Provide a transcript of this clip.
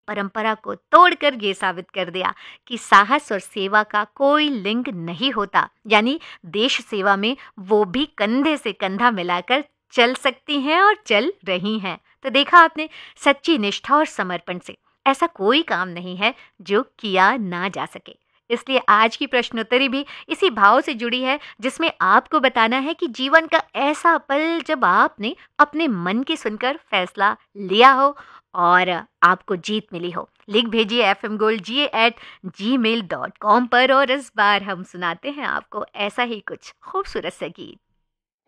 परंपरा को तोड़कर ये साबित कर दिया कि साहस और सेवा का कोई लिंक नहीं होता। यानी देश सेवा में वो भी कंधे से कंधा मिलाकर चल सकती हैं और चल रही हैं। तो देखा आपने, सच्ची निष्ठा और समर्पण से ऐसा कोई काम नहीं है जो किया ना जा सके। इसलिए आज की प्रश्नोत्तरी भी इसी भाव से जुड़ी है, जिसमें आपको बताना है कि जीवन का ऐसा पल जब आपने अपने मन की सुनकर फैसला लिया हो और आपको जीत मिली हो। लिख भेजिए fmgoldga@gmail.com पर और इस बार हम सुनाते हैं आपको ऐसा ही कुछ खूबसूरत सा गीत।